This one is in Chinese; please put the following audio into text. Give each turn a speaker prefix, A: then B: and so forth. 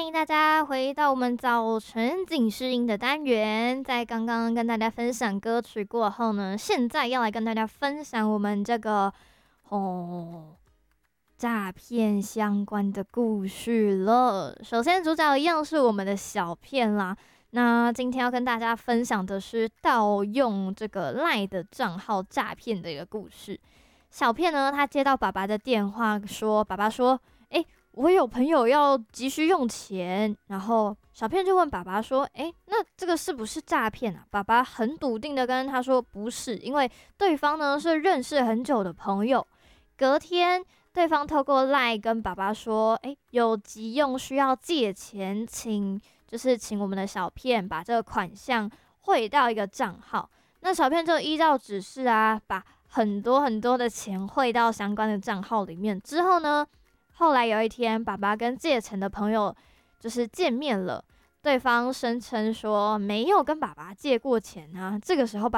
A: 迎大家回到我们早晨警示音的单元。在刚刚跟大家分享歌曲过后呢，现在要来跟大家分享我们这个诈骗相关的故事了。首先，主角一样是我们的小片啦。那今天要跟大家分享的是盗用这个 LINE 的账号诈骗的一个故事。小片呢，他接到爸爸的电话说，爸爸说，我有朋友要急需用钱，然后小片就问爸爸说：那这个是不是诈骗啊？”爸爸很笃定的跟他说：“不是，因为对方呢是认识很久的朋友。”隔天，对方透过 LINE 跟爸爸说：“有急用需要借钱，请我们的小片把这个款项汇到一个账号。”那小片就依照指示啊，把很多很多的钱汇到相关的账号里面。之后呢，后来有一天，爸爸跟借钱的朋友见面了，对方声称说没有跟爸爸借过钱啊。这个时候，